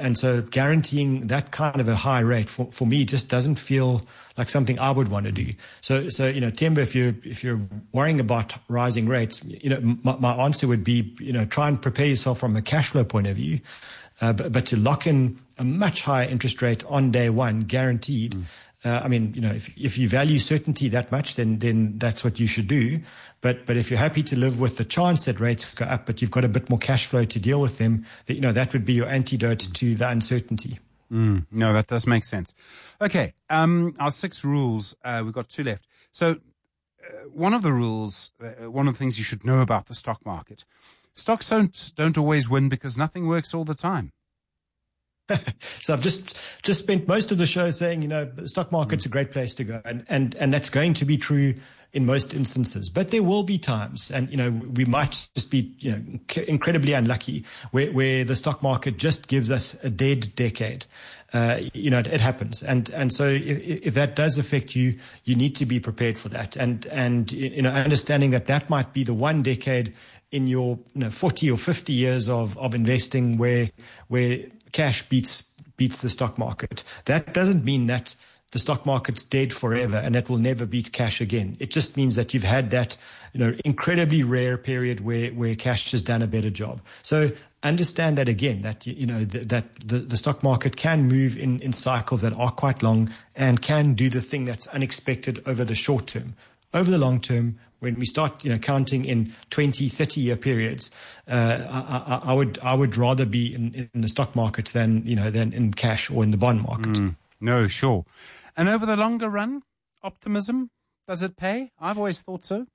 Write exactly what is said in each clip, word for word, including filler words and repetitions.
and so guaranteeing that kind of a high rate for, for me just doesn't feel like something I would want to do. So, so you know, Themba, if you're if you're worrying about rising rates, you know, my, my answer would be, you know, try and prepare yourself from a cash flow point of view, uh, but, but to lock in a much higher interest rate on day one, guaranteed. Mm. Uh, I mean, you know, if if you value certainty that much, then then that's what you should do. But but if you're happy to live with the chance that rates go up, but you've got a bit more cash flow to deal with them, that, you know, that would be your antidote mm. to the uncertainty. Mm, no, that does make sense. Okay, um, our six rules. Uh, we've got two left. So, uh, one of the rules, uh, one of the things you should know about the stock market: stocks don't don't always win because nothing works all the time. So I've just just spent most of the show saying, you know, the stock market's mm. a great place to go, and, and and that's going to be true in most instances. But there will be times, and you know, we might just be, you know, incredibly unlucky where where the stock market just gives us a dead decade. Uh, you know, it, it happens, and and so if, if that does affect you, you need to be prepared for that, and and you know, understanding that that might be the one decade in your, you know, forty or fifty years of of investing where where cash beats beats the stock market. That doesn't mean that the stock market's dead forever and that will never beat cash again. It just means that you've had that, you know, incredibly rare period where, where cash has done a better job. So understand that again, that, you know, th- that the, the stock market can move in, in cycles that are quite long and can do the thing that's unexpected over the short term. Over the long term, when we start, you know, counting in twenty, thirty year periods, uh, I, I, I would, I would rather be in, in the stock market than, you know, than in cash or in the bond market. Mm, no, sure. And over the longer run, optimism, does it pay? I've always thought so.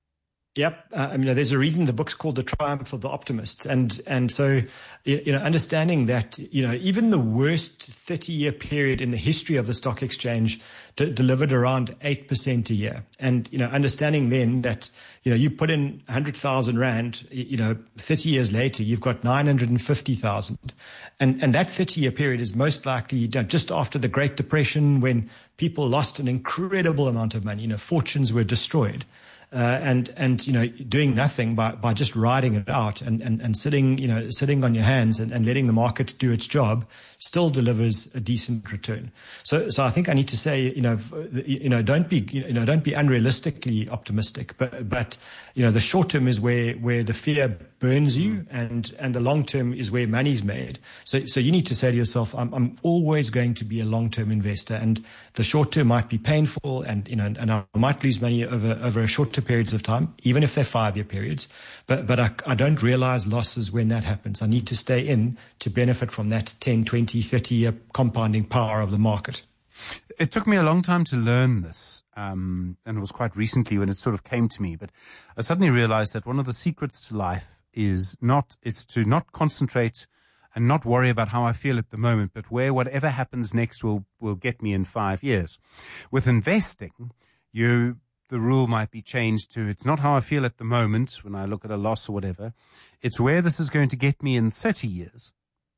Yep. Uh, I mean, there's a reason the book's called The Triumph of the Optimists. And, and so, you know, understanding that, you know, even the worst thirty year period in the history of the stock exchange d- delivered around eight percent a year. And, you know, understanding then that, you know, you put in one hundred thousand rand, you know, thirty years later, you've got nine hundred fifty thousand. And, and that thirty year period is most likely, you know, just after the Great Depression, when people lost an incredible amount of money, you know, fortunes were destroyed. Uh, and, and, you know, doing nothing by, by just riding it out and, and, and sitting, you know, sitting on your hands and, and letting the market do its job still delivers a decent return. So, so I think I need to say, you know, you know, don't be, you know, don't be unrealistically optimistic, but, but, you know, the short term is where, where the fear burns you, and, and the long term is where money's made. So, so you need to say to yourself, I'm, I'm always going to be a long term investor, and the short term might be painful, and, you know, and I might lose money over, over a short term periods of time, even if they're five year periods. But, but I, I don't realize losses when that happens. I need to stay in to benefit from that ten, twenty, thirty year compounding power of the market. It took me a long time to learn this, um, and it was quite recently when it sort of came to me. But I suddenly realized that one of the secrets to life is not, it's to not concentrate and not worry about how I feel at the moment, but where whatever happens next will, will get me in five years. With investing, you, the rule might be changed to, it's not how I feel at the moment when I look at a loss or whatever. It's where this is going to get me in thirty years.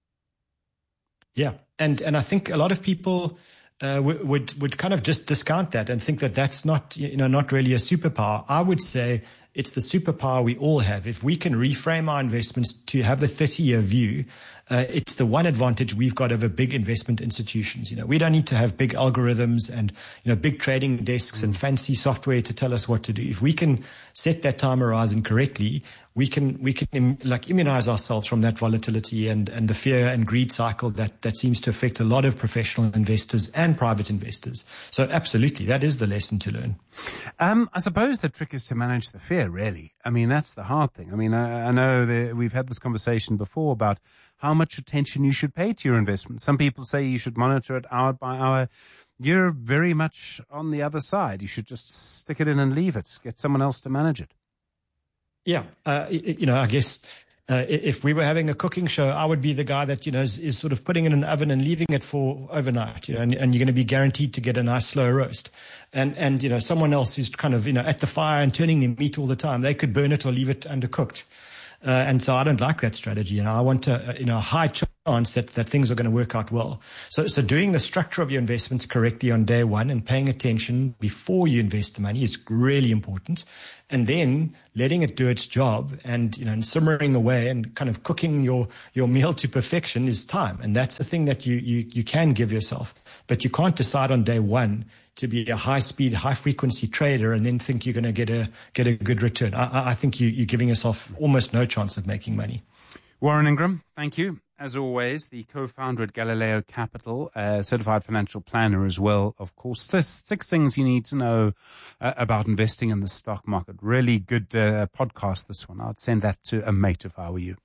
Yeah. And, and I think a lot of people, Uh, would, would would kind of just discount that and think that that's not, you know, not really a superpower. I would say it's the superpower we all have. If we can reframe our investments to have the thirty year view, uh, it's the one advantage we've got over big investment institutions. You know, we don't need to have big algorithms and, you know, big trading desks and fancy software to tell us what to do. If we can set that time horizon correctly, we can we can Im, like immunize ourselves from that volatility and, and the fear and greed cycle that, that seems to affect a lot of professional investors and private investors. So absolutely, that is the lesson to learn. Um, I suppose the trick is to manage the fear, really. I mean, that's the hard thing. I mean, I, I know that we've had this conversation before about how much attention you should pay to your investment. Some people say you should monitor it hour by hour. You're very much on the other side. You should just stick it in and leave it. Get someone else to manage it. Yeah, uh, you know, I guess uh, if we were having a cooking show, I would be the guy that, you know, is, is sort of putting it in an oven and leaving it for overnight, you know, and, and you're going to be guaranteed to get a nice slow roast. And, and, you know, someone else who's kind of, you know, at the fire and turning the meat all the time, they could burn it or leave it undercooked. Uh, and so I don't like that strategy. You know, I want a, you know, a high chance chance that, that things are going to work out well. So, so doing the structure of your investments correctly on day one and paying attention before you invest the money is really important. And then letting it do its job and, you know, and simmering away and kind of cooking your, your meal to perfection is time. And that's the thing that you, you, you can give yourself. But you can't decide on day one to be a high speed, high frequency trader and then think you're going to get a, get a good return. I, I think you, you're giving yourself almost no chance of making money. Warren Ingram, thank you. As always, the co-founder at Galileo Capital, uh, certified financial planner as well. Of course, there's six things you need to know uh, about investing in the stock market. Really good uh, podcast, this one. I'd send that to a mate if I were you.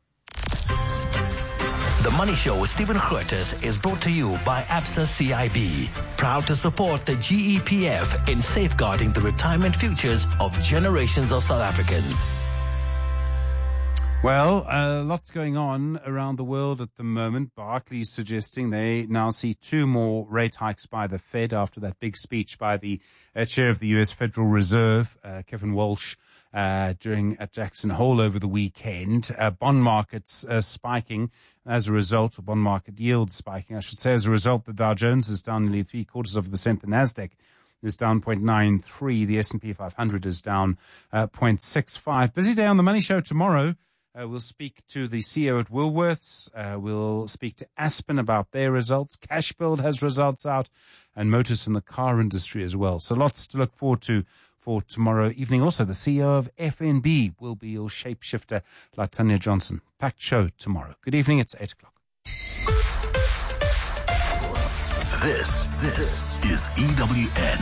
The Money Show with Stephen Curtis is brought to you by Absa C I B. Proud to support the G E P F in safeguarding the retirement futures of generations of South Africans. Well, uh, lots going on around the world at the moment. Barclays suggesting they now see two more rate hikes by the Fed after that big speech by the uh, chair of the U S Federal Reserve, uh, Kevin Walsh, uh, during at Jackson Hole over the weekend. Uh, bond markets uh, spiking as a result, or bond market yields spiking, I should say. As a result, the Dow Jones is down nearly three quarters of a percent. The Nasdaq is down zero point nine three. The S and P five hundred is down uh, zero point six five. Busy day on the Money Show tomorrow. Uh, we'll speak to the C E O at Woolworths. Uh, we'll speak to Aspen about their results. Cashbuild has results out, and Motus in the car industry as well. So lots to look forward to for tomorrow evening. Also, the C E O of F N B will be your shapeshifter, Latanya Johnson. Packed show tomorrow. Good evening. It's eight o'clock. This, this is E W N.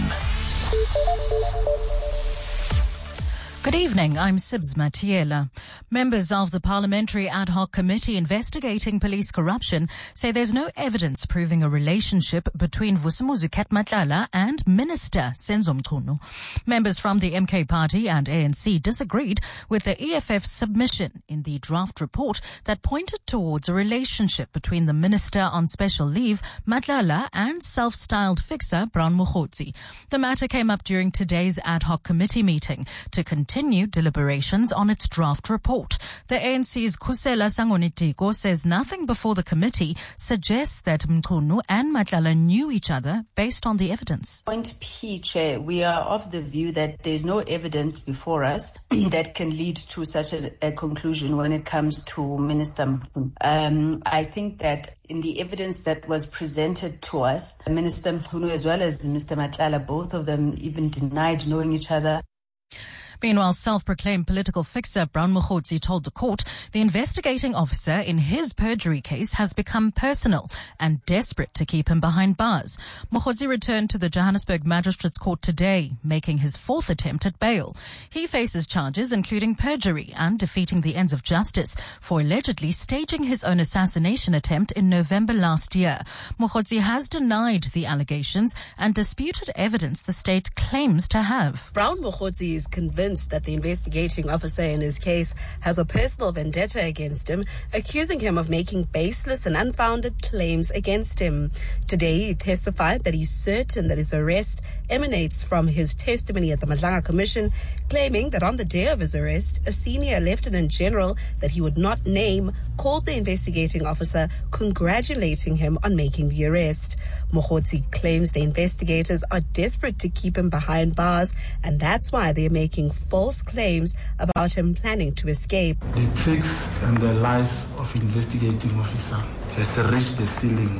Good evening, I'm Sibs Matiela. Members of the Parliamentary Ad Hoc Committee investigating police corruption say there's no evidence proving a relationship between Vusumuzi Matlala and Minister Senzo Mchunu. Members from the M K Party and A N C disagreed with the E F F's submission in the draft report that pointed towards a relationship between the Minister on special leave, Matlala, and self-styled fixer, Brown Mokhotsi. The matter came up during today's Ad Hoc Committee meeting to continue Continue deliberations on its draft report. The A N C's Khusela Sangonitiko says nothing before the committee suggests that Mchunu and Matlala knew each other based on the evidence. Point P, Chair, we are of the view that there's no evidence before us that can lead to such a, a conclusion when it comes to Minister Mchunu. Um, I think that in the evidence that was presented to us, Minister Mchunu as well as Mister Matlala, both of them even denied knowing each other. Meanwhile, self-proclaimed political fixer Brown Mokhotsi told the court the investigating officer in his perjury case has become personal and desperate to keep him behind bars. Mokhotsi returned to the Johannesburg Magistrates Court today, making his fourth attempt at bail. He faces charges including perjury and defeating the ends of justice for allegedly staging his own assassination attempt in November last year. Mokhotsi has denied the allegations and disputed evidence the state claims to have. Brown Mokhotsi is convinced that the investigating officer in his case has a personal vendetta against him, accusing him of making baseless and unfounded claims against him. Today, he testified that he's certain that his arrest emanates from his testimony at the Madlanga Commission, claiming that on the day of his arrest, a senior lieutenant general that he would not name called the investigating officer, congratulating him on making the arrest. Mokhotsi claims the investigators are desperate to keep him behind bars, and that's why they're making false claims about him planning to escape. The tricks and the lies of investigating officer has reached the ceiling,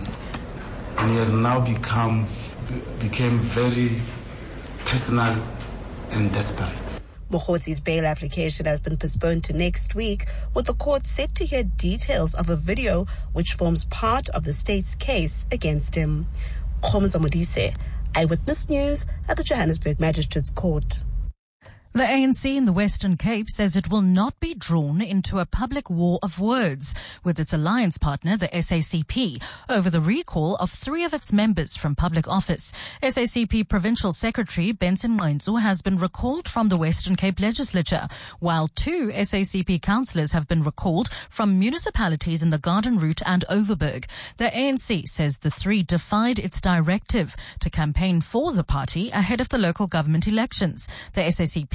and he has now become became very personal and desperate. Mokhotsi's bail application has been postponed to next week, with the court set to hear details of a video which forms part of the state's case against him. Khomza Modise, Eyewitness News at the Johannesburg Magistrates Court. The A N C in the Western Cape says it will not be drawn into a public war of words with its alliance partner, the S A C P, over the recall of three of its members from public office. S A C P Provincial Secretary Benson Ngqentsu has been recalled from the Western Cape Legislature, while two S A C P councillors have been recalled from municipalities in the Garden Route and Overberg. The A N C says the three defied its directive to campaign for the party ahead of the local government elections. The S A C P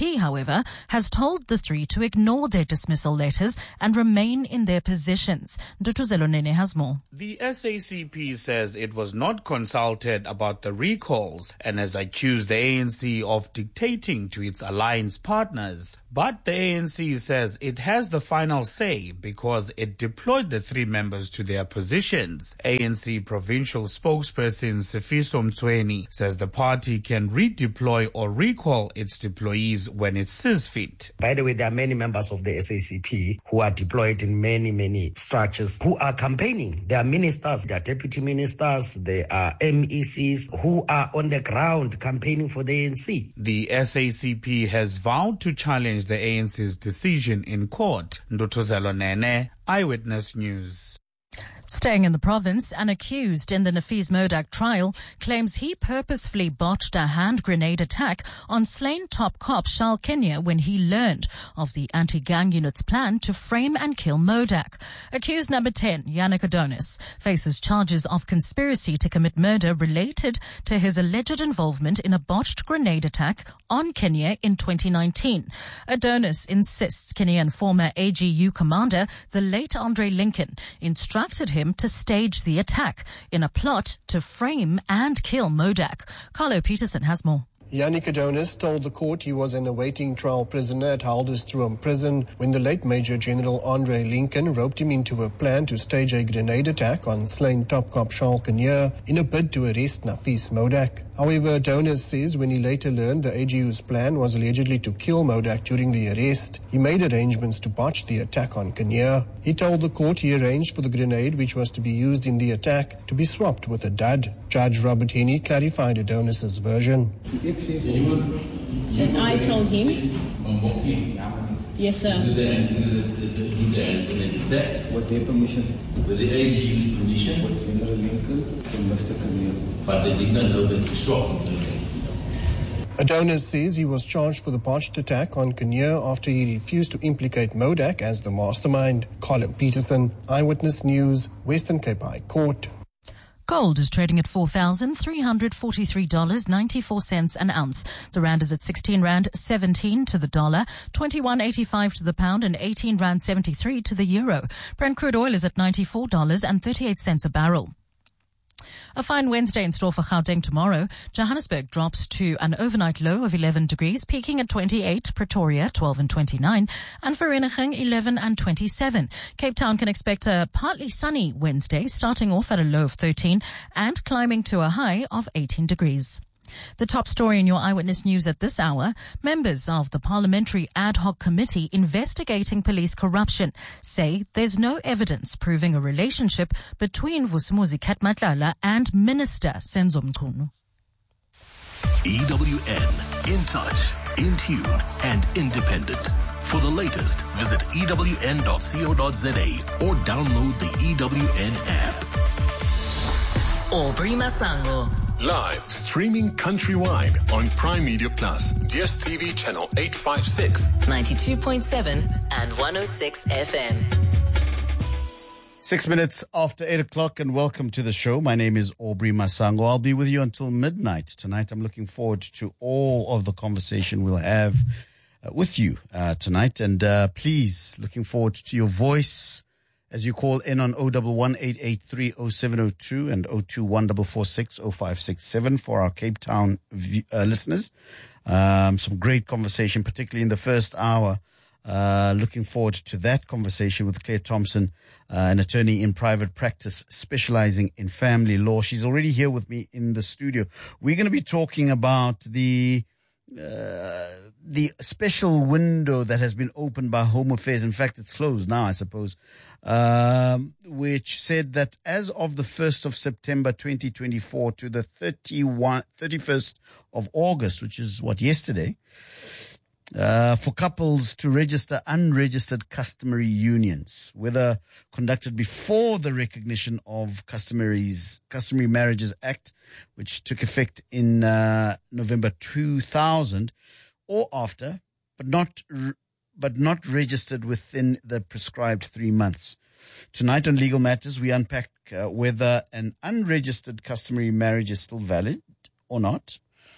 P, however, has told the three to ignore their dismissal letters and remain in their positions. Ndutuzelo Nene has more. The S A C P says it was not consulted about the recalls and has accused the A N C of dictating to its alliance partners. But the A N C says it has the final say because it deployed the three members to their positions. A N C provincial spokesperson Sifiso Mtsweni says the party can redeploy or recall its deployees when it sees fit. By the way, there are many members of the S A C P who are deployed in many, many structures who are campaigning. There are ministers, there are deputy ministers, there are M E Cs who are on the ground campaigning for the A N C. The S A C P has vowed to challenge the A N C's decision in court. Ndutuzelo Nene, Eyewitness News. Staying in the province, an accused in the Nafees Modak trial claims he purposefully botched a hand grenade attack on slain top cop Charles Kenya when he learned of the anti-gang unit's plan to frame and kill Modak. Accused number ten, Yannick Adonis, faces charges of conspiracy to commit murder related to his alleged involvement in a botched grenade attack on Kenya in twenty nineteen. Adonis insists Kenyan former A G U commander, the late Andre Lincoln, instructed him to stage the attack in a plot to frame and kill Modak. Carlo Peterson has more. Yannick Adonis told the court he was an awaiting trial prisoner at Haldustroom prison when the late Major General Andre Lincoln roped him into a plan to stage a grenade attack on slain top cop Charles Kenya in a bid to arrest Nafees Modak. However, Adonis says when he later learned the A G U's plan was allegedly to kill Modak during the arrest, he made arrangements to botch the attack on Kenya. He told the court he arranged for the grenade which was to be used in the attack to be swapped with a dud. Judge Robert Henney clarified Adonis's version. And I told him, yes sir. With their permission? With the A G U's permission? With General Lincoln and Mister Kenya. But they did not know that he swapped them. Adonis says he was charged for the botched attack on Kenya after he refused to implicate Modak as the mastermind. Carlo Peterson, Eyewitness News, Western Cape High Court. Gold is trading at four thousand three hundred forty-three dollars and ninety-four cents an ounce. The rand is at sixteen rand seventeen to the dollar, twenty-one eighty-five to the pound, and eighteen rand seventy-three to the euro. Brent crude oil is at ninety-four dollars and thirty-eight cents a barrel. A fine Wednesday in store for Gauteng tomorrow. Johannesburg drops to an overnight low of eleven degrees, peaking at twenty-eight, Pretoria twelve and twenty-nine, and Vereeniging eleven and twenty-seven. Cape Town can expect a partly sunny Wednesday, starting off at a low of thirteen and climbing to a high of eighteen degrees. The top story in your Eyewitness News at this hour, members of the Parliamentary Ad Hoc Committee investigating police corruption say there's no evidence proving a relationship between Vusumuzi Khatmatlala and Minister Senzo Mchunu. E W N, in touch, in tune, and independent. For the latest, visit E W N dot co dot za or download the E W N app. Aubrey Masango. Live, streaming countrywide on Prime Media Plus, D S T V channel eight fifty-six, ninety-two point seven and one oh six F M. Six minutes after eight o'clock, and welcome to the show. My name is Aubrey Masango. I'll be with you until midnight tonight. I'm looking forward to all of the conversation we'll have uh, with you uh, tonight. And uh, please, looking forward to your voice as you call in on oh one one, eight eight three, oh seven oh two and oh two one four four six, oh five six seven for our Cape Town uh, listeners. Um, some great conversation, particularly in the first hour. Uh, looking forward to that conversation with Claire Thompson, uh, an attorney in private practice specializing in family law. She's already here with me in the studio. We're going to be talking about the uh, the special window that has been opened by Home Affairs. In fact, it's closed now, I suppose. Um, which said that as of the first of September twenty twenty-four to the thirty-first of August, which is what, yesterday, uh, for couples to register unregistered customary unions, whether conducted before the recognition of Customaries, Customary Marriages Act, which took effect in uh, November two thousand, or after, but not re- but not registered within the prescribed three months. Tonight on Legal Matters, we unpack uh, whether an unregistered customary marriage is still valid or not,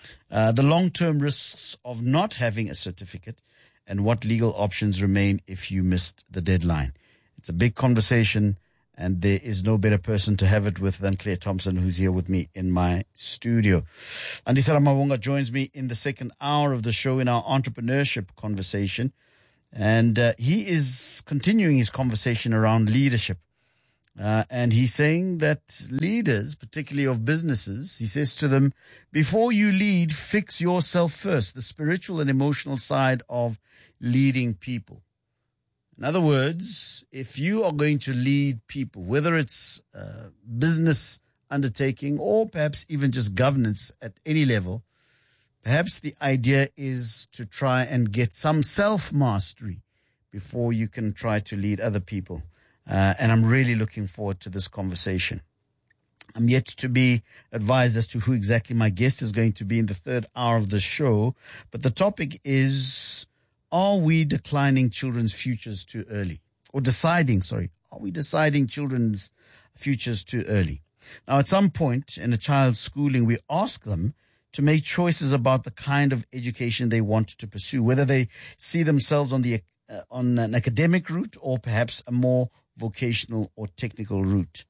uh, the long-term risks of not having a certificate, and what legal options remain if you missed the deadline. It's a big conversation, and there is no better person to have it with than Claire Thompson, who's here with me in my studio. Andisara Mawonga joins me in the second hour of the show in our entrepreneurship conversation. And uh, he is continuing his conversation around leadership. Uh, and he's saying that leaders, particularly of businesses, he says to them, before you lead, fix yourself first, the spiritual and emotional side of leading people. In other words, if you are going to lead people, whether it's uh, business undertaking or perhaps even just governance at any level, perhaps the idea is to try and get some self-mastery before you can try to lead other people. Uh, and I'm really looking forward to this conversation. I'm yet to be advised as to who exactly my guest is going to be in the third hour of the show. But the topic is, are we declining children's futures too early? Or deciding, sorry, are we deciding children's futures too early? Now, at some point in a child's schooling, we ask them to make choices about the kind of education they want to pursue, whether they see themselves on the uh, on an academic route or perhaps a more vocational or technical route.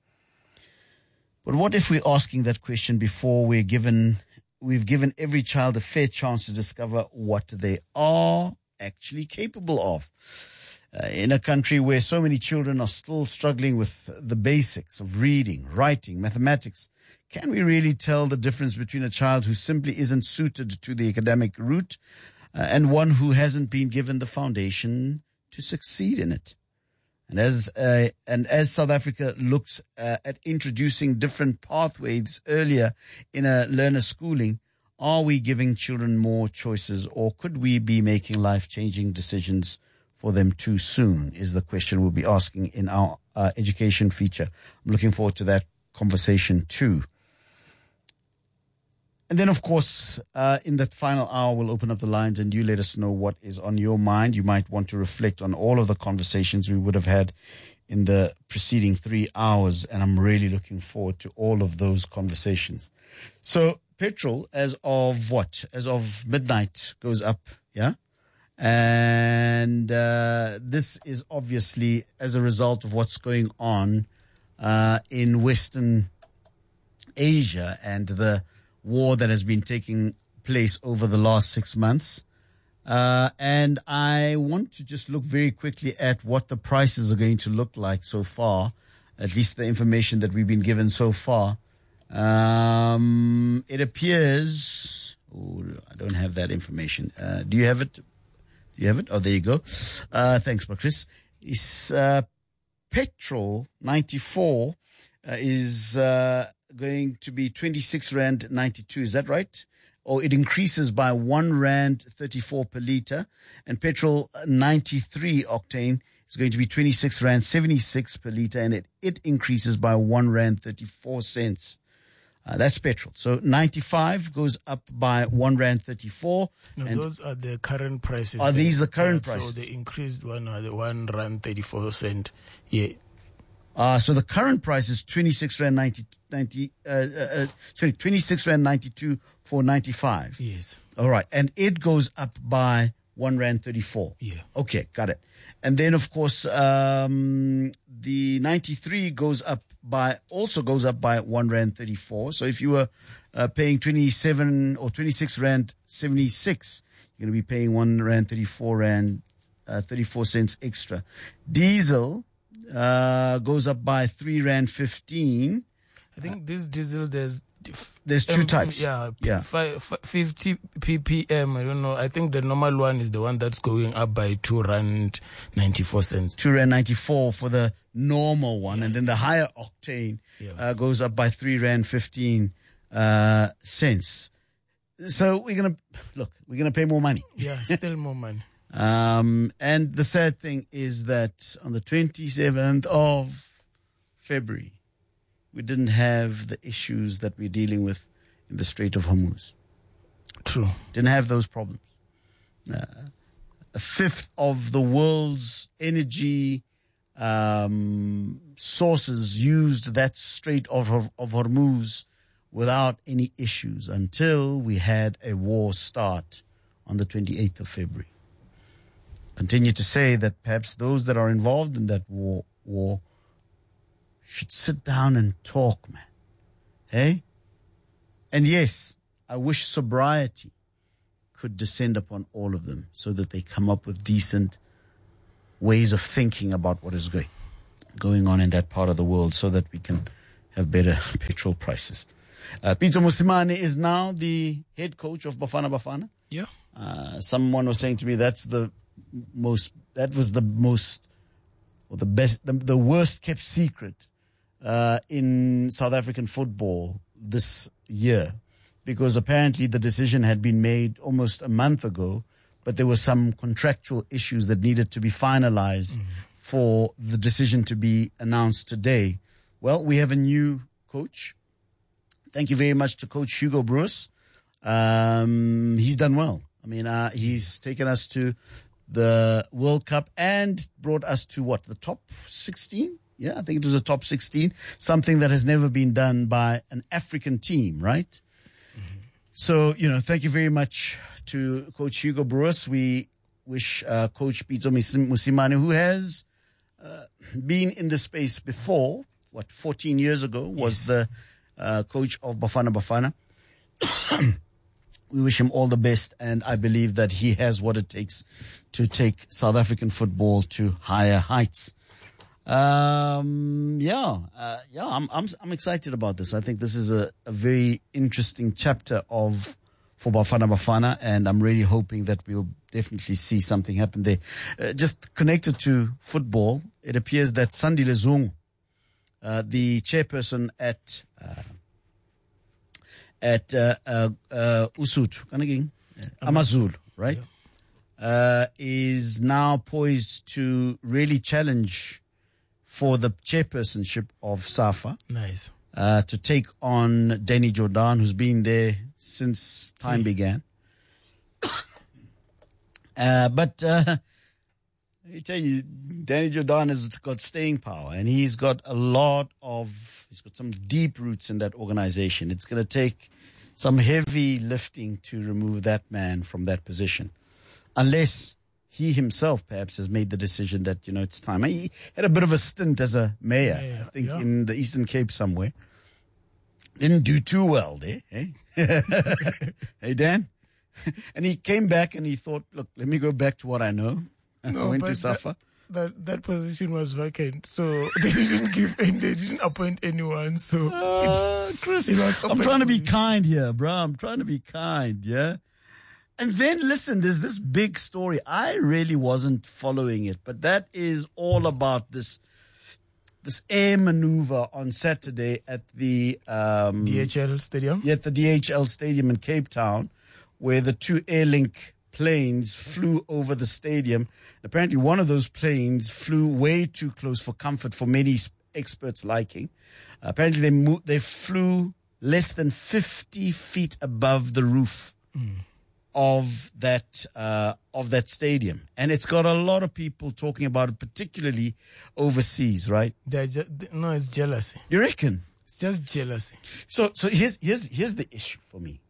But what if we're asking that question before we're given, we've given every child a fair chance to discover what they are actually capable of? Uh, in a country where so many children are still struggling with the basics of reading, writing, mathematics, can we really tell the difference between a child who simply isn't suited to the academic route uh, and one who hasn't been given the foundation to succeed in it? And as uh, and as South Africa looks uh, at introducing different pathways earlier in a learner schooling, are we giving children more choices, or could we be making life-changing decisions for them too soon, is the question we'll be asking in our uh, education feature. I'm looking forward to that conversation too. And then, of course, uh, in that final hour, we'll open up the lines and you let us know what is on your mind. You might want to reflect on all of the conversations we would have had in the preceding three hours. And I'm really looking forward to all of those conversations. So petrol, as of what? As of midnight, goes up, yeah? And uh, this is obviously as a result of what's going on uh, in Western Asia and the war that has been taking place over the last six months. Uh, and I want to just look very quickly at what the prices are going to look like so far, at least the information that we've been given so far. Um, it appears, oh, I don't have that information. Uh, do you have it? Do you have it? Oh, there you go. Uh, thanks, Chris. It's, uh, petrol ninety-four uh, is, uh, going to be twenty-six rand ninety-two. Is that right? Or it increases by one rand thirty-four per litre. And petrol ninety-three octane is going to be twenty-six rand seventy-six per litre, and it, it increases by one rand thirty-four cents. Uh, that's petrol. So ninety-five goes up by one rand thirty-four. No, and those are the current prices. Are these the current uh, prices? So the increased one are the one rand thirty-four cent. Yeah. Uh, so the current price is twenty-six rand ninety, ninety, uh, uh, sorry, twenty-six rand ninety-two for ninety-five. Yes. All right. And it goes up by one rand thirty-four. Yeah. Okay. Got it. And then of course, um, the ninety-three goes up by, also goes up by one rand thirty-four. So if you were, uh, paying twenty-seven or twenty-six rand seventy-six, you're going to be paying one rand thirty-four rand, uh, thirty-four cents extra. Diesel, uh, goes up by three rand fifteen. I think this diesel, there's there's two um, types. Yeah, yeah. Five, fifty ppm. I don't know. I think the normal one is the one that's going up by two rand ninety four cents. Two rand ninety four for the normal one, yeah. And then the higher octane yeah. uh, goes up by three rand fifteen uh, cents. So we're gonna look. We're gonna pay more money. Yeah, still more money. Um, and the sad thing is that on the twenty-seventh of February, we didn't have the issues that we're dealing with in the Strait of Hormuz. True. Didn't have those problems. Uh, a fifth of the world's energy um, sources used that Strait of, of Hormuz without any issues until we had a war start on the twenty-eighth of February. Continue to say that perhaps those that are involved in that war, war should sit down and talk, man. Hey? And yes, I wish sobriety could descend upon all of them so that they come up with decent ways of thinking about what is going, going on in that part of the world so that we can have better petrol prices. Uh, Pitso Mosimane is now the head coach of Bafana Bafana. Yeah. Uh, someone was saying to me that's the most, that was the most, or the best, the, the worst kept secret uh, in South African football this year, because apparently the decision had been made almost a month ago, but there were some contractual issues that needed to be finalized mm-hmm. for the decision to be announced today. Well, we have a new coach. Thank you very much to Coach Hugo Broos. Um, he's done well. I mean, uh, he's taken us to the World Cup and brought us to what, the top sixteen? Yeah, I think it was a top sixteen, something that has never been done by an African team, right? Mm-hmm. So, you know, thank you very much to Coach Hugo Broos. We wish uh, Coach Pitso Mosimane, who has uh, been in the space before, what, fourteen years ago, was yes. the uh, coach of Bafana Bafana. We wish him all the best, and I believe that he has what it takes to take South African football to higher heights. Um, yeah, uh, yeah, I'm, I'm, I'm excited about this. I think this is a, a very interesting chapter of, for Bafana Bafana, and I'm really hoping that we'll definitely see something happen there. Uh, just connected to football, it appears that Sandile Zungu, uh, the chairperson at, uh, at, uh, uh, uh Usuthu, uh, Amazulu, right? Yeah. Uh, is now poised to really challenge for the chairpersonship of SAFA. Nice. Uh, to take on Danny Jordan, who's been there since time yeah. began. uh, but uh, let me tell you, Danny Jordan has got staying power, and he's got a lot of, he's got some deep roots in that organization. It's going to take some heavy lifting to remove that man from that position, unless he himself perhaps has made the decision that, you know, it's time. He had a bit of a stint as a mayor, yeah, yeah, I think, yeah. in the Eastern Cape somewhere. Didn't do too well there, eh? Hey, Dan? And he came back and he thought, look, let me go back to what I know. No, I went but to SAFA. That, that that position was vacant, so they didn't give, they didn't appoint anyone. So, uh, Chris, I'm trying to be kind here, bro. I'm trying to be kind, yeah. And then listen, there's this big story. I really wasn't following it, but that is all about this this air maneuver on Saturday at the um, D H L Stadium. Yeah, at the D H L Stadium in Cape Town, where the two Airlink planes flew over the stadium. Apparently, one of those planes flew way too close for comfort for many experts' liking. Apparently, they mo- they flew less than fifty feet above the roof mm. of that uh, of that stadium, and it's got a lot of people talking about it, particularly overseas. Right? They're ju- no, it's jealousy. You reckon? It's just jealousy. So, so here's here's here's the issue for me.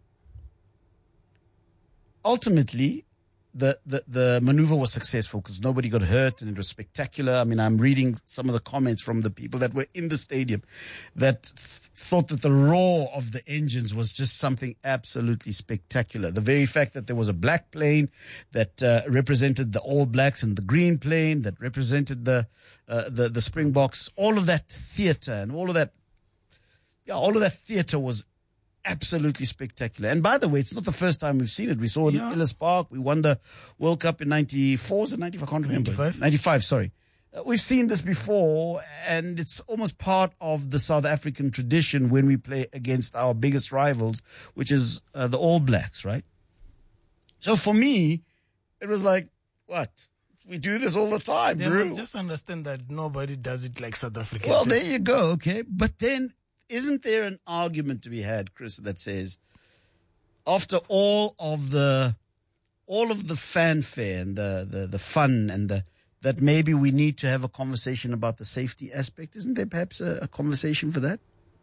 Ultimately, the, the, the maneuver was successful because nobody got hurt and it was spectacular. I mean, I'm reading some of the comments from the people that were in the stadium that th- thought that the roar of the engines was just something absolutely spectacular. The very fact that there was a black plane that uh, represented the All Blacks and the green plane that represented the, uh, the, the Springboks, all of that theater and all of that, yeah, all of that theater was absolutely spectacular. And by the way, it's not the first time we've seen it. We saw it yeah. in Ellis Park. We won the World Cup in ninety-four. Was it ninety-five? I can't remember. ninety-five. ninety-five, sorry. Uh, we've seen this before, and it's almost part of the South African tradition when we play against our biggest rivals, which is uh, the All Blacks, right? So for me, it was like, what? We do this all the time, They bro. must just understand that nobody does it like South Africans. Well, there you go, okay. But then, isn't there an argument to be had, Chris, that says, after all of the, all of the fanfare and the, the, the fun and the, that maybe we need to have a conversation about the safety aspect? Isn't there perhaps a, a conversation for that?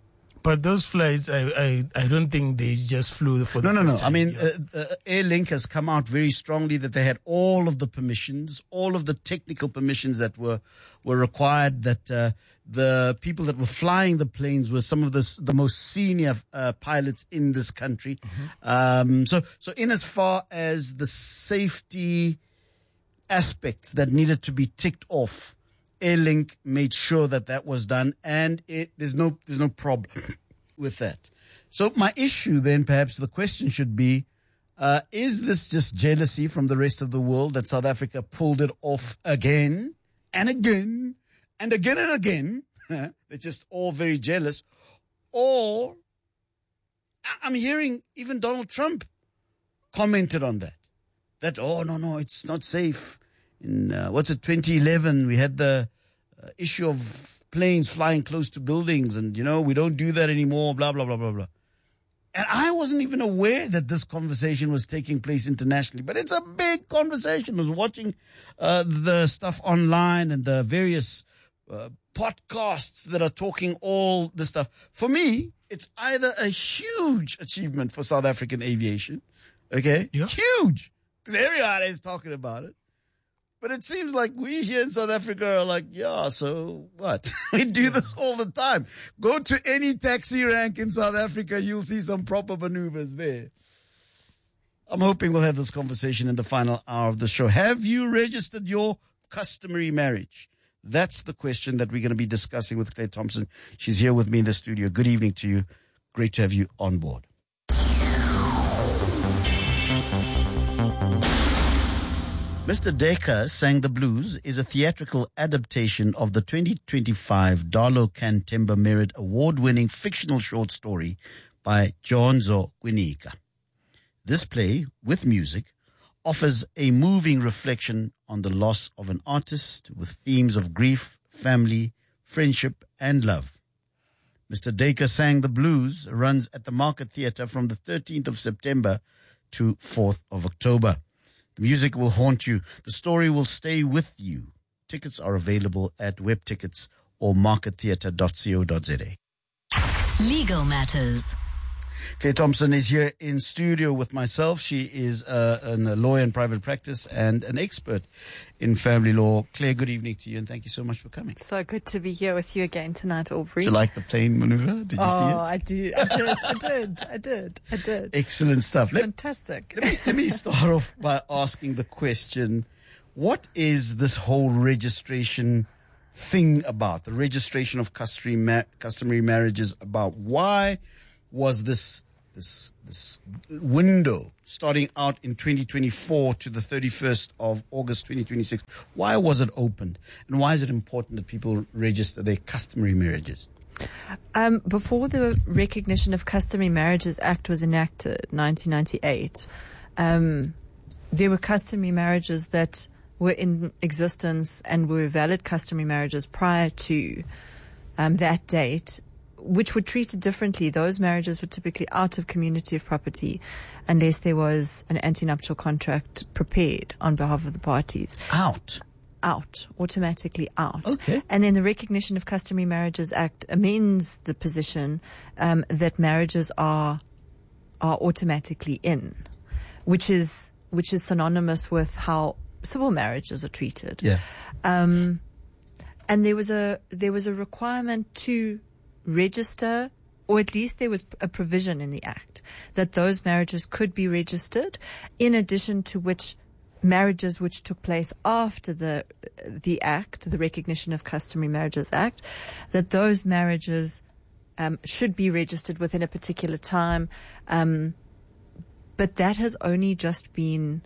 But those flights, I, I, I don't think they just flew for the No, no, first no. time. I mean, uh, uh, Airlink has come out very strongly that they had all of the permissions, all of the technical permissions that were were required, that uh, the people that were flying the planes were some of the, the most senior uh, pilots in this country. Mm-hmm. Um, so, so in as far as the safety aspects that needed to be ticked off, Airlink made sure that that was done, and it, there's no there's no problem with that. So my issue then, perhaps the question should be, uh, is this just jealousy from the rest of the world that South Africa pulled it off again and again and again and again? They're just all very jealous. Or I'm hearing even Donald Trump commented on that. That, oh, no, no, it's not safe. In, uh, what's it, twenty eleven, we had the uh, issue of planes flying close to buildings and, you know, we don't do that anymore, blah, blah, blah, blah, blah. And I wasn't even aware that this conversation was taking place internationally, but it's a big conversation. I was watching uh, the stuff online and the various uh, podcasts that are talking all this stuff. For me, it's either a huge achievement for South African aviation, okay? Yeah. Huge. Because everybody is talking about it. But it seems like we here in South Africa are like, yeah, so what? We do this all the time. Go to any taxi rank in South Africa, you'll see some proper maneuvers there. I'm hoping we'll have this conversation in the final hour of the show. Have you registered your customary marriage? That's the question that we're going to be discussing with Claire Thompson. She's here with me in the studio. Good evening to you. Great to have you on board. Mister Dacre Sang the Blues is a theatrical adaptation of the twenty twenty-five Darlo Cantemba Merit Award-winning fictional short story by Jonzo Gwinika. This play, with music, offers a moving reflection on the loss of an artist with themes of grief, family, friendship, and love. Mister Dacre Sang the Blues runs at the Market Theatre from the thirteenth of September to fourth of October. The music will haunt you. The story will stay with you. Tickets are available at WebTickets or market theatre dot co dot za. Legal Matters. Claire Thompson is here in studio with myself. She is uh, a lawyer in private practice and an expert in family law. Claire, good evening to you, and thank you so much for coming. So good to be here with you again tonight, Aubrey. Do you like the plane maneuver? Did you oh, see it? Oh, I do. I did. I did. I did. I did. Excellent stuff. Let, Fantastic. Let me, let me start off by asking the question, what is this whole registration thing about? The registration of customary, ma- customary marriages about? Why was this this this window starting out in twenty twenty-four to the thirty-first of August twenty twenty-six? Why was it opened? And why is it important that people register their customary marriages? Um, before the Recognition of Customary Marriages Act was enacted, nineteen ninety-eight, um, there were customary marriages that were in existence and were valid customary marriages prior to um, that date, which were treated differently. Those marriages were typically out of community of property unless there was an antenuptial contract prepared on behalf of the parties. Out? Out. Automatically out. Okay. And then the Recognition of Customary Marriages Act amends the position um, that marriages are are automatically in, which is which is synonymous with how civil marriages are treated. Yeah. Um, and there was a there was a requirement to register, or at least there was a provision in the Act that those marriages could be registered, in addition to which marriages which took place after the the Act, the Recognition of Customary Marriages Act, that those marriages um, should be registered within a particular time. Um, but that has only just been,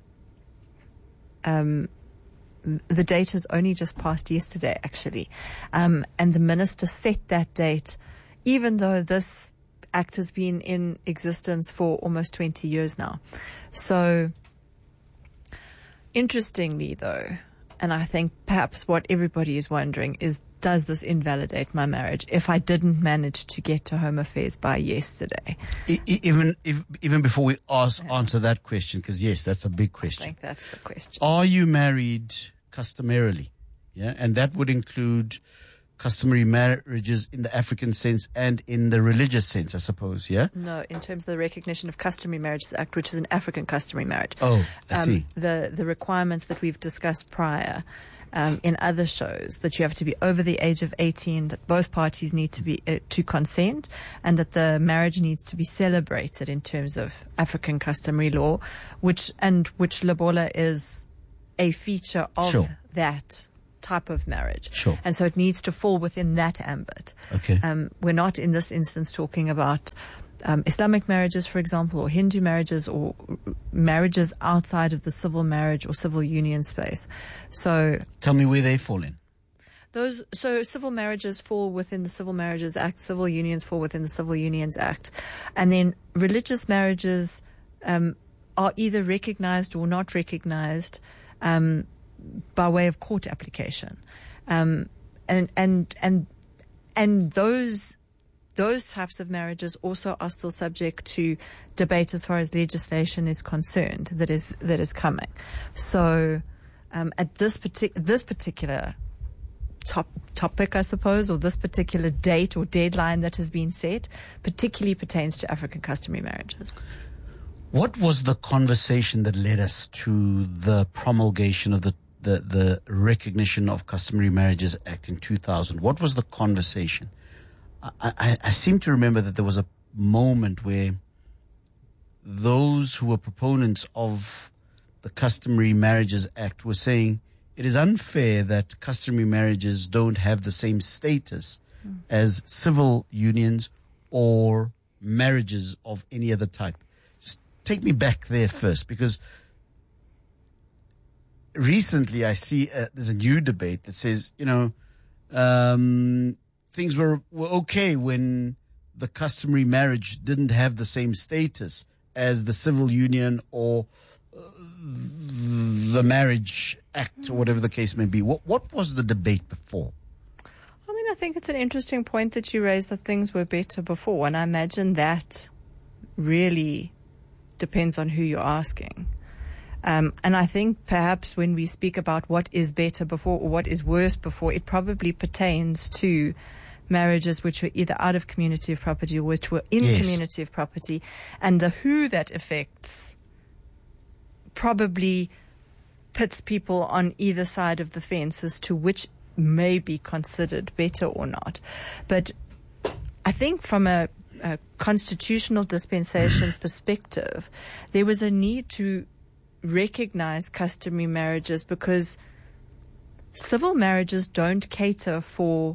um, the date has only just passed yesterday, actually. Um, and the minister set that date, even though this Act has been in existence for almost twenty years now. So, interestingly, though, and I think perhaps what everybody is wondering is, does this invalidate my marriage if I didn't manage to get to Home Affairs by yesterday? Even if, even before we ask, answer that question, because yes, that's a big question. I think that's the question. Are you married customarily? Yeah, and that would include customary marriages in the African sense and in the religious sense, I suppose, yeah? No, in terms of the Recognition of Customary Marriages Act, which is an African customary marriage. Oh, I um, see. The, the requirements that we've discussed prior um, in other shows, that you have to be over the age of eighteen, that both parties need to be uh, to consent, and that the marriage needs to be celebrated in terms of African customary law, which and which lobola is a feature of Sure. that type of marriage. Sure. And so it needs to fall within that ambit. Okay. Um, we're not in this instance talking about um, Islamic marriages, for example, or Hindu marriages, or marriages outside of the civil marriage or civil union space. So Tell me where they fall in. those, so civil marriages fall within the Civil Marriages Act, civil unions fall within the Civil Unions Act. And then religious marriages um, are either recognized or not recognized um, by way of court application. Um, and, and, and, and those, those types of marriages also are still subject to debate as far as legislation is concerned that is, that is coming. So, um, at this partic- this particular top topic, I suppose, or this particular date or deadline that has been set, particularly pertains to African customary marriages. What was the conversation that led us to the promulgation of the, the, the Recognition of Customary Marriages Act in two thousand? What was the conversation? I, I, I seem to remember that there was a moment where those who were proponents of the Customary Marriages Act were saying it is unfair that customary marriages don't have the same status mm. as civil unions or marriages of any other type. Just take me back there first, because recently I see uh, there's a new debate that says, you know, um, things were, were okay when the customary marriage didn't have the same status as the civil union or uh, the Marriage Act, or whatever the case may be. What what was the debate before? I mean, I think it's an interesting point that you raised, that things were better before, and I imagine that really depends on who you're asking. Um, and I think perhaps when we speak about what is better before or what is worse before, it probably pertains to marriages which were either out of community of property or which were in Yes. community of property, and the who that affects probably pits people on either side of the fence as to which may be considered better or not. But I think from a, a constitutional dispensation perspective, there was a need to recognize customary marriages because civil marriages don't cater for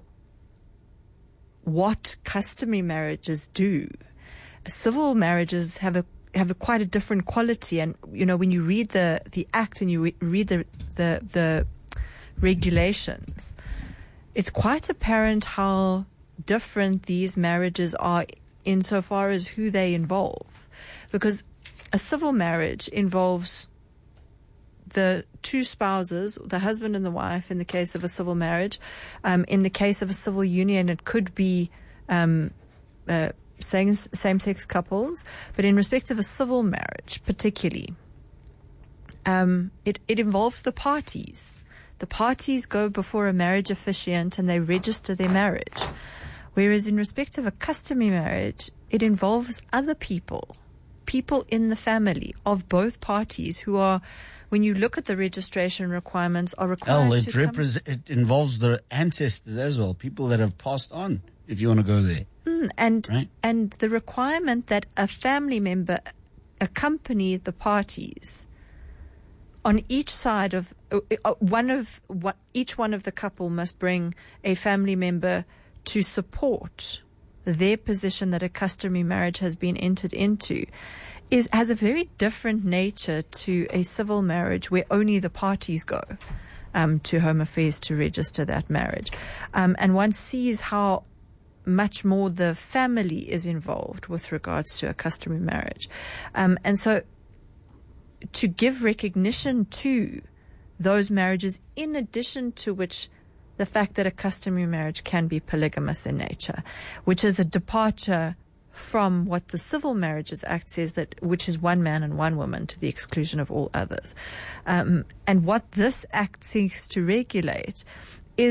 what customary marriages do. Civil marriages have a have a quite a different quality, and you know, when you read the the act and you re- read the the the regulations, it's quite apparent how different these marriages are insofar as who they involve, because a civil marriage involves the two spouses, the husband and the wife, in the case of a civil marriage. Um, in the case of a civil union, it could be um, uh, same, same-sex couples. But in respect of a civil marriage, particularly, um, it, it involves the parties. The parties go before a marriage officiant and they register their marriage. Whereas in respect of a customary marriage, it involves other people, people in the family of both parties who are, when you look at the registration requirements, are required Well, it, to come- repres- it involves the ancestors as well, people that have passed on, if you want to go there. Mm, and Right. and the requirement that a family member accompany the parties on each side of uh, uh, one of what each one of the couple must bring a family member to support their position that a customary marriage has been entered into is has a very different nature to a civil marriage where only the parties go um, to Home Affairs to register that marriage. Um, and one sees how much more the family is involved with regards to a customary marriage. Um, and so to give recognition to those marriages, in addition to which the fact that a customary marriage can be polygamous in nature, which is a departure from what the Civil Marriages Act says, that which is one man and one woman to the exclusion of all others. Um, and what this act seeks to regulate is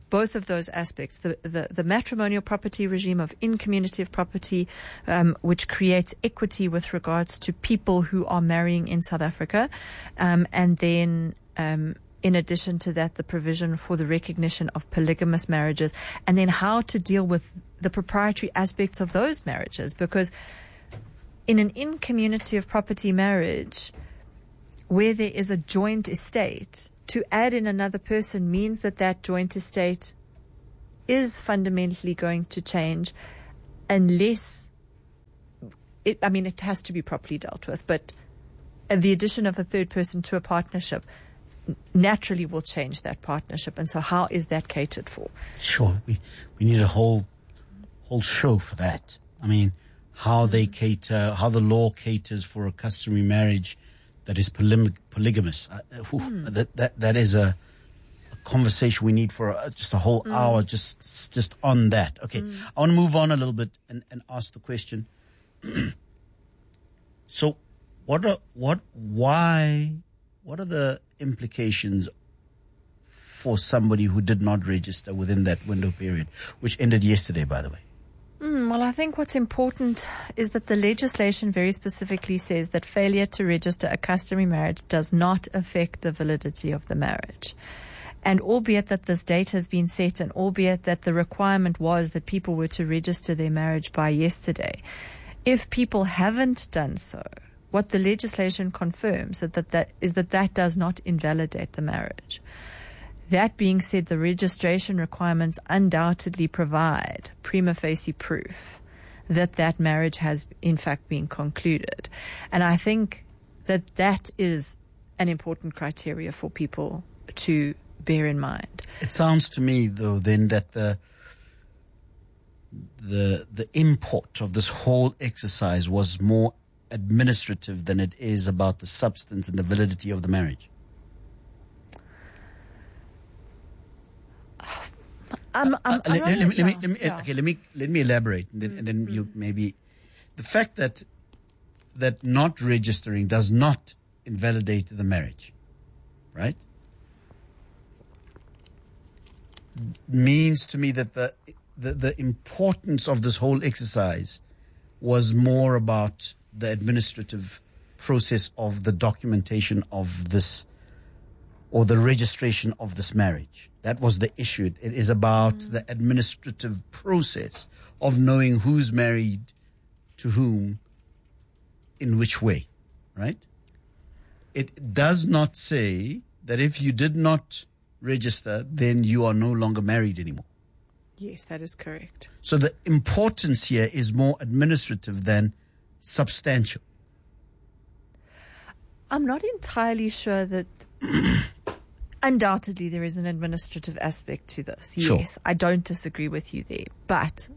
both of those aspects, the, the, the matrimonial property regime of in-community of property, um, which creates equity with regards to people who are marrying in South Africa, um, and then um, in addition to that, the provision for the recognition of polygamous marriages, and then how to deal with the proprietary aspects of those marriages. Because in an in-community of property marriage, where there is a joint estate, to add in another person means that that joint estate is fundamentally going to change unless it, I mean, it has to be properly dealt with, but the addition of a third person to a partnership naturally will change that partnership. And so how is that catered for? Sure. We, we need a whole, whole show for that. I mean, how they cater, how the law caters for a customary marriage that is poly- polygamous. Uh, whew, mm. That that that is a, a conversation we need for a, just a whole mm. hour, just just on that. Okay, mm. I want to move on a little bit and, and ask the question. So, what are what why what are the implications for somebody who did not register within that window period, which ended yesterday, by the way? Mm, well, I think what's important is that the legislation very specifically says that failure to register a customary marriage does not affect the validity of the marriage. And albeit that this date has been set, and albeit that the requirement was that people were to register their marriage by yesterday, if people haven't done so, what the legislation confirms is that that, is that, that does not invalidate the marriage. That being said, the registration requirements undoubtedly provide prima facie proof that that marriage has in fact been concluded. And I think that that is an important criteria for people to bear in mind. It sounds to me, though, then that the the the import of this whole exercise was more administrative than it is about the substance and the validity of the marriage. I'm, I'm, uh, let, let, let, me, let, me, let me yeah. okay. Let me let me elaborate, and then, and then mm-hmm. you maybe the fact that that not registering does not invalidate the marriage, right? Means to me that the the, the importance of this whole exercise was more about the administrative process of the documentation of this, or the registration of this marriage. That was the issue. It is about mm. the administrative process of knowing who's married to whom, in which way, right? It does not say that if you did not register, then you are no longer married anymore. Yes, that is correct. So the importance here is more administrative than substantial. I'm not entirely sure that... Undoubtedly, there is an administrative aspect to this. Sure. Yes, I don't disagree with you there. But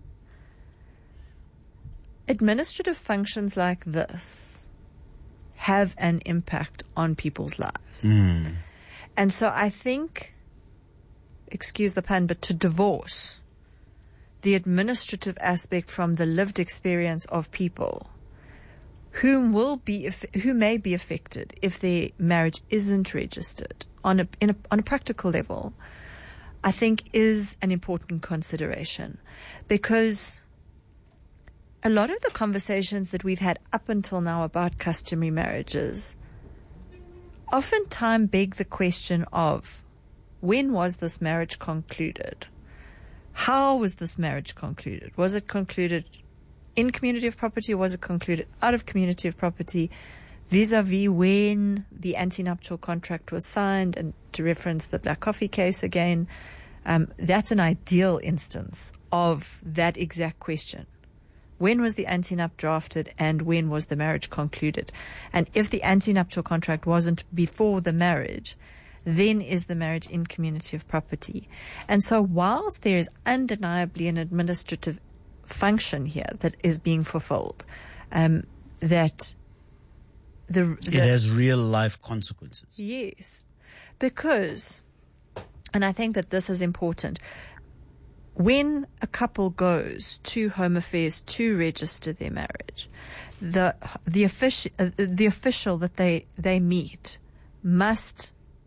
administrative functions like this have an impact on people's lives. Mm. And so I think, excuse the pun, but to divorce the administrative aspect from the lived experience of people whom will be, who may be affected if their marriage isn't registered on a, in a, on a practical level, I think is an important consideration, because a lot of the conversations that we've had up until now about customary marriages oftentimes beg the question of, when was this marriage concluded? How was this marriage concluded? Was it concluded in community of property, or was it concluded out of community of property, vis-a-vis when the antenuptial contract was signed? And to reference the Black Coffee case again, um, that's an ideal instance of that exact question. When was the antenup drafted, and when was the marriage concluded? And if the antenuptial contract wasn't before the marriage, then is the marriage in community of property? And so whilst there is undeniably an administrative function here that is being fulfilled, um, that the, the it has real life consequences. Yes, because, and I think that this is important, when a couple goes to Home Affairs to register their marriage, the the official uh, the official that they they meet must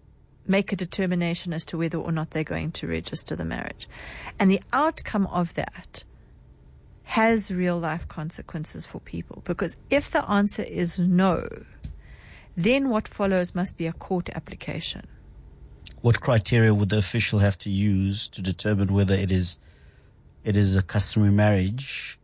make a determination as to whether or not they're going to register the marriage. And the outcome of that has real life consequences for people, because if the answer is no, then what follows must be a court application. What criteria would the official have to use to determine whether it is it is a customary marriage?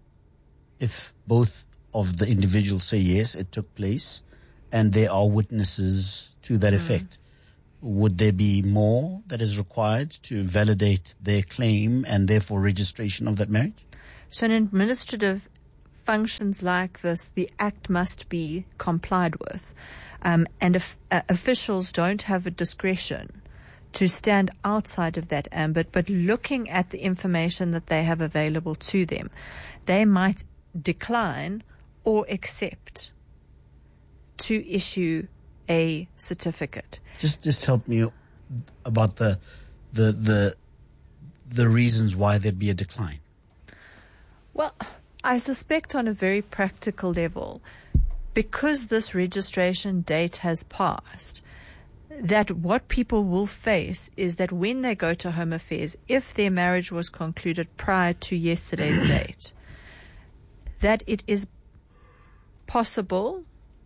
If both of the individuals say yes, it took place, and there are witnesses to that mm. effect, would there be more that is required to validate their claim and therefore registration of that marriage? So in administrative functions like this, the Act must be complied with. Um, and if uh, officials don't have a discretion to stand outside of that ambit, but looking at the information that they have available to them, they might decline or accept to issue a certificate. Just just help me about the the the the reasons why there'd be a decline. Well, I suspect on a very practical level, because this registration date has passed, that what people will face is that when they go to Home Affairs, if their marriage was concluded prior to yesterday's date, that it is possible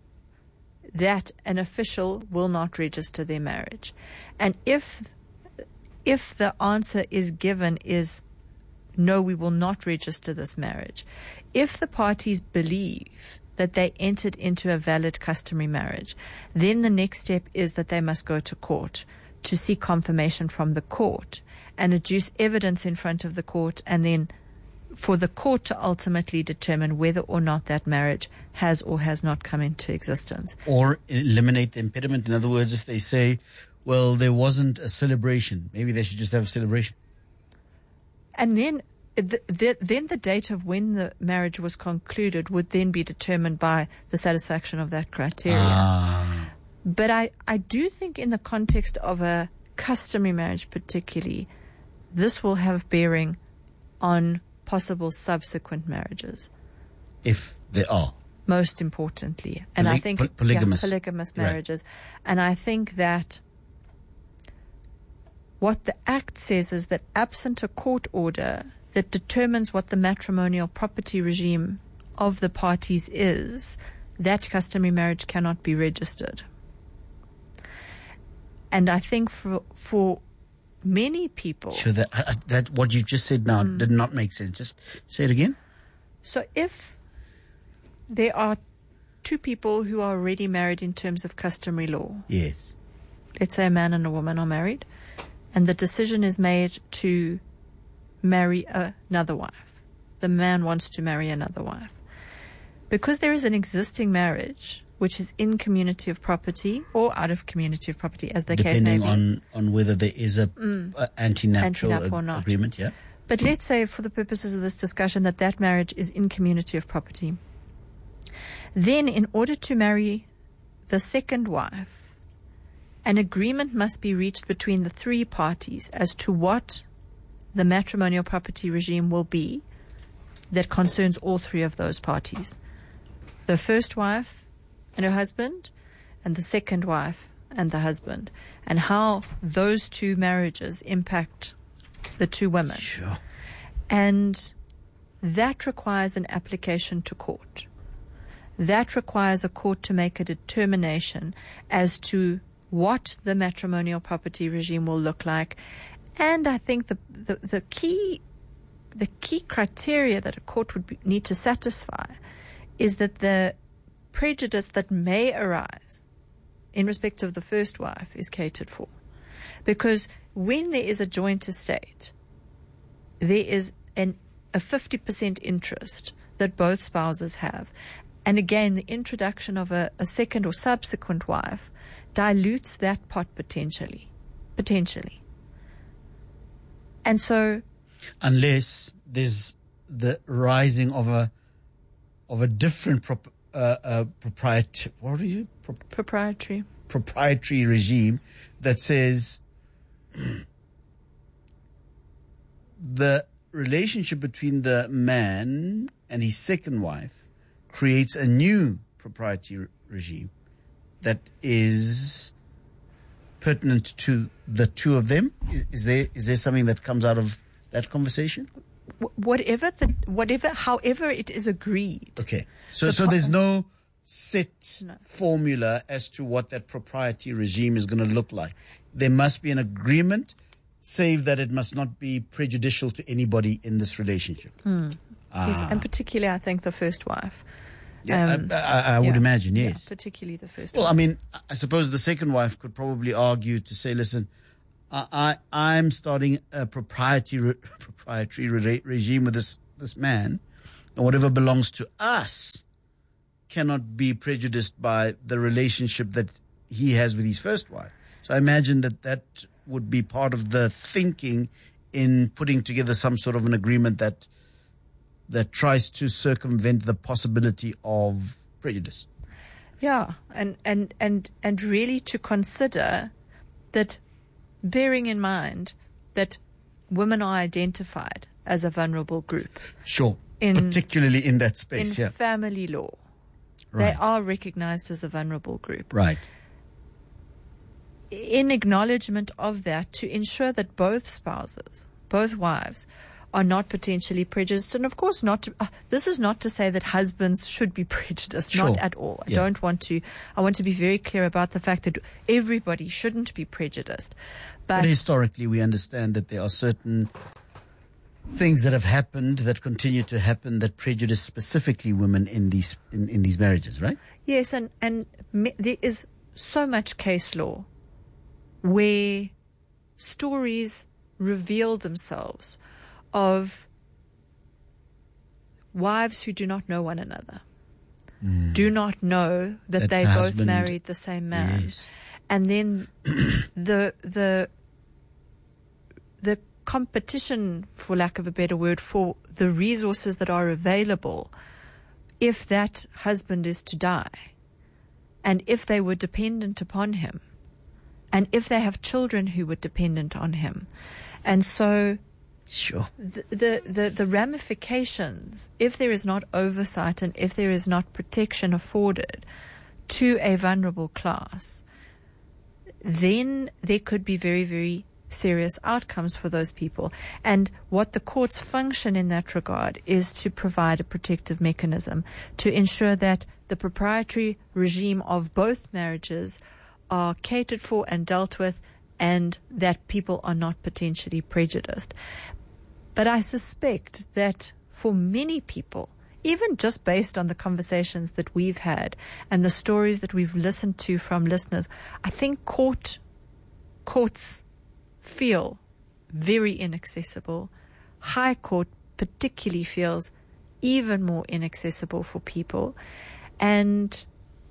that an official will not register their marriage. And if if the answer is given is no, we will not register this marriage, if the parties believe that they entered into a valid customary marriage, then the next step is that they must go to court to seek confirmation from the court and adduce evidence in front of the court, and then for the court to ultimately determine whether or not that marriage has or has not come into existence. Or eliminate the impediment. In other words, if they say, well, there wasn't a celebration, maybe they should just have a celebration. And then the, the, then the date of when the marriage was concluded would then be determined by the satisfaction of that criteria. Ah. But I, I do think in the context of a customary marriage particularly, this will have bearing on possible subsequent marriages. If there are. Most importantly. And Poly- I think poly- polygamous. Yeah, polygamous marriages. Right. And I think that what the Act says is that absent a court order that determines what the matrimonial property regime of the parties is, that customary marriage cannot be registered. And I think for for many people... Sure, that, uh, that what you just said now mm. did not make sense. Just say it again. So if there are two people who are already married in terms of customary law... Yes. Let's say a man and a woman are married, and the decision is made to marry another wife. The man wants to marry another wife. Because there is an existing marriage, which is in community of property or out of community of property, as the case may be. Depending on, on whether there is a mm. uh, anti-nuptial anti-nup or not. agreement, yeah. But let's say, for the purposes of this discussion, that that marriage is in community of property. Then, in order to marry the second wife, an agreement must be reached between the three parties as to what the matrimonial property regime will be that concerns all three of those parties. The first wife and her husband, and the second wife and the husband, and how those two marriages impact the two women. Sure. And that requires an application to court. That requires a court to make a determination as to what the matrimonial property regime will look like. And I think the the, the key the key criteria that a court would be, need to satisfy is that the prejudice that may arise in respect of the first wife is catered for. Because when there is a joint estate, there is an, a fifty percent interest that both spouses have. And again, the introduction of a, a second or subsequent wife dilutes that pot potentially. Potentially. And so... Unless there's the rising of a of a different prop, uh, uh, proprietary... What are you? Pro- proprietary. Proprietary regime that says the relationship between the man and his second wife creates a new proprietary regime that is pertinent to the two of them? Is, is there is there something that comes out of that conversation? Whatever the whatever, however it is agreed. Okay, so The so po- there's no set No. formula as to what that propriety regime is going to look like. There must be an agreement, save that it must not be prejudicial to anybody in this relationship. Hmm. Ah. Yes, and particularly, I think, the first wife. Yeah, Um, I, I, I would yeah. imagine, Yeah, yes. particularly the first Well, wife. I mean, I suppose the second wife could probably argue to say, listen, I, I I'm starting a proprietary proprietary re- regime with this this man, and whatever belongs to us cannot be prejudiced by the relationship that he has with his first wife. So I imagine that that would be part of the thinking in putting together some sort of an agreement that that tries to circumvent the possibility of prejudice. Yeah, and, and, and, and really to consider that, bearing in mind that women are identified as a vulnerable group. Sure. In, particularly in that space, in yeah. family law. Right. They are recognized as a vulnerable group. Right. In acknowledgement of that, to ensure that both spouses, both wives, are not potentially prejudiced. And of course, not to, uh, this is not to say that husbands should be prejudiced, Sure. not at all. I Yeah. don't want to, I want to be very clear about the fact that everybody shouldn't be prejudiced. But But, historically, we understand that there are certain things that have happened that continue to happen that prejudice specifically women in these in, in these marriages, right? yes, and, and me, there is so much case law where stories reveal themselves of wives who do not know one another, Mm. do not know that, That they the both husband- married the same man, Yes. and then the the the competition, for lack of a better word, for the resources that are available if that husband is to die, and if they were dependent upon him, and if they have children who were dependent on him. And so Sure. the, the, the, the ramifications, if there is not oversight and if there is not protection afforded to a vulnerable class, then there could be very, very serious outcomes for those people. And what the courts function in that regard is to provide a protective mechanism to ensure that the proprietary regime of both marriages are catered for and dealt with, and that people are not potentially prejudiced. But I suspect that for many people, even just based on the conversations that we've had and the stories that we've listened to from listeners, I think court courts feel very inaccessible. High Court particularly feels even more inaccessible for people. And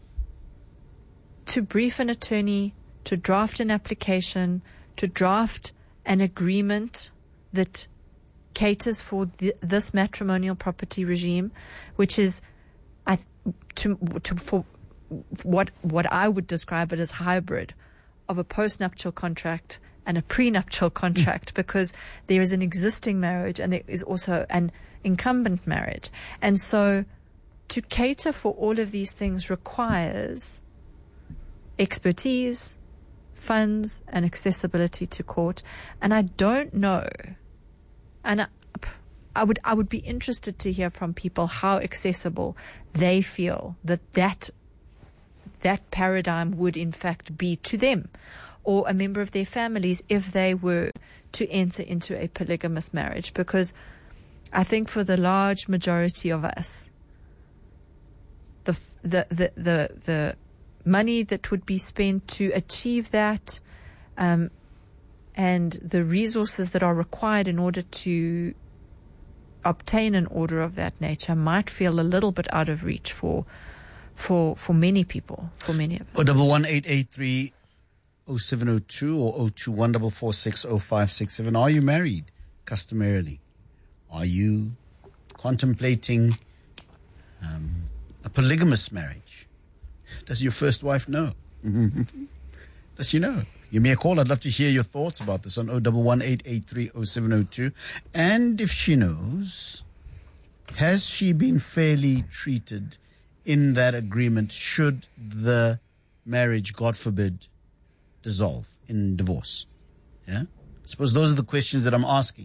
to brief an attorney, to draft an application, to draft an agreement that caters for th- this matrimonial property regime, which is, I to, to for what what I would describe it as hybrid of a postnuptial contract and a prenuptial contract, because there is an existing marriage and there is also an incumbent marriage, and so to cater for all of these things requires expertise, funds, and accessibility to court. And I don't know, and I, I would I would be interested to hear from people how accessible they feel that that that paradigm would in fact be to them or a member of their families if they were to enter into a polygamous marriage. Because I think for the large majority of us, the the the the, the money that would be spent to achieve that, um, and the resources that are required in order to obtain an order of that nature might feel a little bit out of reach for for for many people, for many of us. Oh, double one eight eight three oh seven oh two or oh two one four four six oh five six seven. Are you married customarily? Are you contemplating um, a polygamous marriage? Does your first wife know? Does she know? Give me a call. I'd love to hear your thoughts about this on oh one one eight eight three oh seven oh two. And if she knows, has she been fairly treated in that agreement should the marriage, God forbid, dissolve in divorce? Yeah? I suppose those are the questions that I'm asking.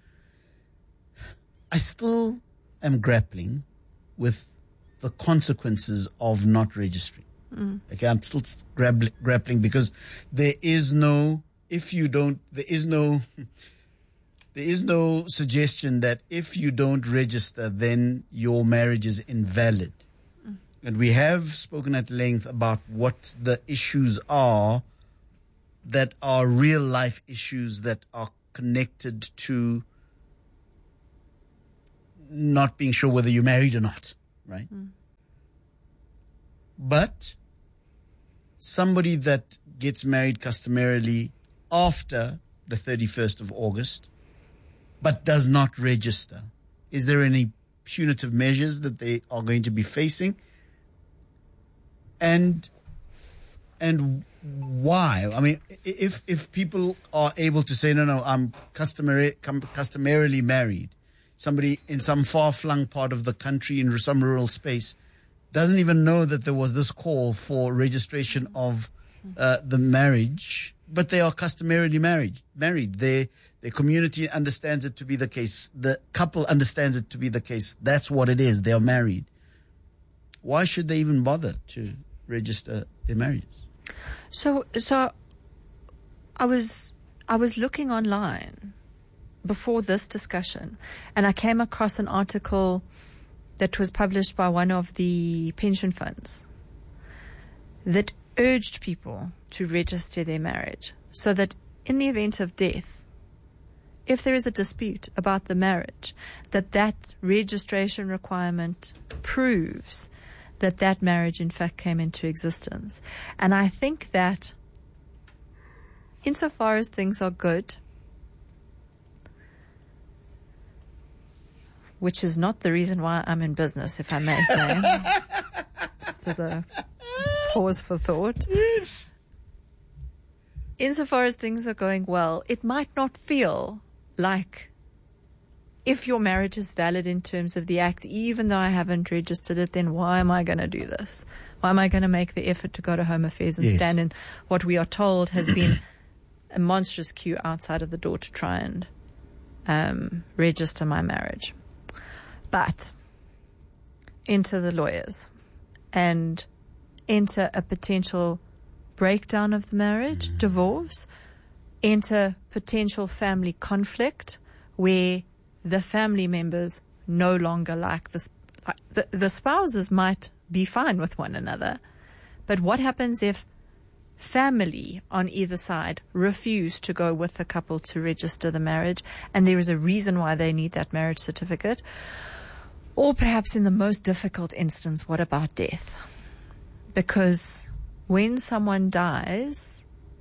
I still am grappling with the consequences of not registering. Mm. Okay, I'm still grab- grappling because there is no, if you don't, there is no, there is no suggestion that if you don't register, then your marriage is invalid. Mm. And we have spoken at length about what the issues are that are real life issues that are connected to not being sure whether you're married or not, right? Mm. But somebody that gets married customarily after the thirty-first of August, but does not register, is there any punitive measures that they are going to be facing? And and why? I mean, if if people are able to say, no, no, I'm customary, customarily married, somebody in some far-flung part of the country in some rural space doesn't even know that there was this call for registration of uh, the marriage, but they are customarily married. Married. Their their community understands it to be the case. The couple understands it to be the case. That's what it is. They are married. Why should they even bother to register their marriages? So, so I was I was looking online before this discussion, and I came across an article that was published by one of the pension funds that urged people to register their marriage so that in the event of death, if there is a dispute about the marriage, that that registration requirement proves that that marriage in fact came into existence. And I think that insofar as things are good, which is not the reason why I'm in business, if I may say. Just as a pause for thought. Yes. Insofar as things are going well, it might not feel like if your marriage is valid in terms of the Act, even though I haven't registered it, then why am I going to do this? Why am I going to make the effort to go to Home Affairs and yes. stand in what we are told has been a monstrous queue outside of the door to try and um, register my marriage? But enter the lawyers and enter a potential breakdown of the marriage, mm. divorce, enter potential family conflict where the family members no longer like the, the, the spouses might be fine with one another. But what happens if family on either side refuse to go with the couple to register the marriage, and there is a reason why they need that marriage certificate? Or perhaps in the most difficult instance, what about death? Because when someone dies,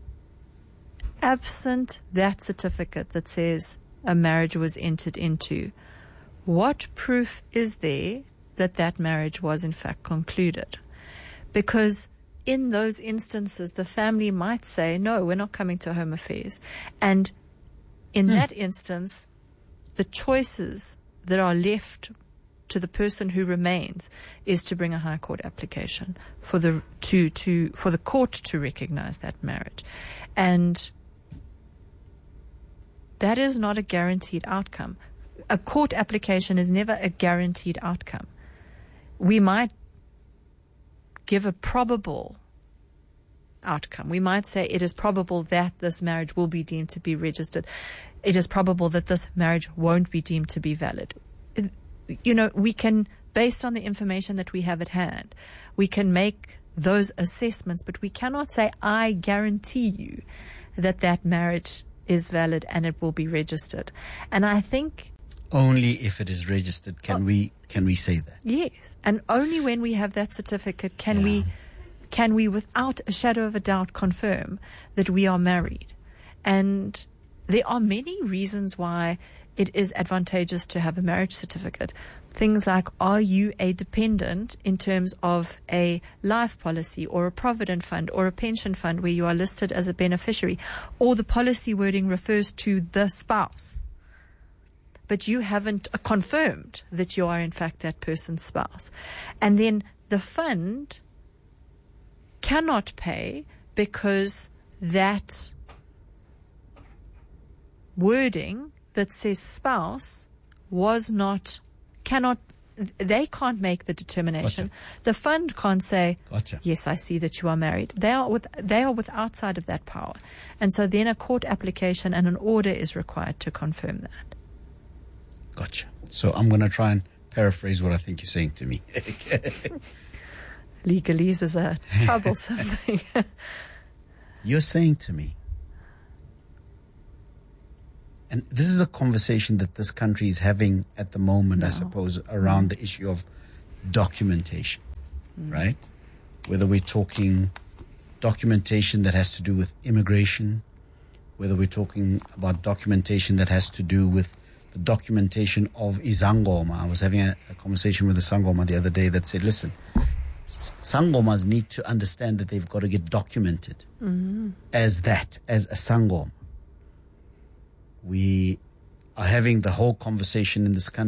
absent that certificate that says a marriage was entered into, what proof is there that that marriage was in fact concluded? Because in those instances, the family might say, no, we're not coming to Home Affairs. And in hmm. that instance, the choices that are left to the person who remains is to bring a High Court application for the to to for the court to recognize that marriage. And that is not a guaranteed outcome. A court application is never a guaranteed outcome. We might give a probable outcome. We might say it is probable that this marriage will be deemed to be registered. It is probable that this marriage won't be deemed to be valid. You know, we can, based on the information that we have at hand, we can make those assessments, but we cannot say, I guarantee you that that marriage is valid and it will be registered. And I think only if it is registered can oh, we can we say that. Yes, and only when we have that certificate can yeah. we can we without a shadow of a doubt confirm that we are married. And there are many reasons why it is advantageous to have a marriage certificate. Things like, are you a dependent in terms of a life policy or a provident fund or a pension fund where you are listed as a beneficiary, or the policy wording refers to the spouse, but you haven't confirmed that you are in fact that person's spouse. And then the fund cannot pay because that wording that says spouse was not, cannot, they can't make the determination. Gotcha. The fund can't say, Gotcha. yes, I see that you are married. They are with, they are with outside of that power. And so then a court application and an order is required to confirm that. Gotcha. So I'm going to try and paraphrase what I think you're saying to me. Legalese is a troublesome thing. You're saying to me, and this is a conversation that this country is having at the moment, no. I suppose, around the issue of documentation, mm. right? Whether we're talking documentation that has to do with immigration, whether we're talking about documentation that has to do with the documentation of Izangoma. I was having a, a conversation with a Sangoma the other day that said, listen, Sangomas need to understand that they've got to get documented mm-hmm. as that, as a Sangoma. We are having the whole conversation in this country